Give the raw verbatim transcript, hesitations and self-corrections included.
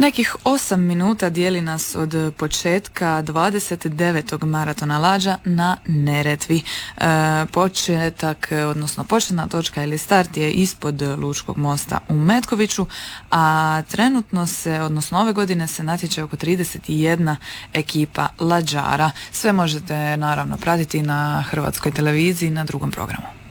Nekih osam minuta dijeli nas od početka dvadeset devetog maratona lađa na Neretvi. E, početak, odnosno početna točka ili start je ispod Lučkog mosta u Metkoviću, a trenutno se, odnosno ove godine se natječe oko trideset jedna ekipa lađara. Sve možete naravno pratiti na Hrvatskoj televiziji na drugom programu.